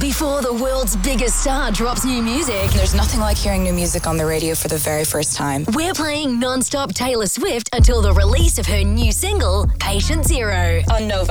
before the world's biggest star drops new music. There's nothing like hearing new music on the radio for the very first time. We're playing non-stop Taylor Swift until the release of her new single, Patient Zero. On Nova.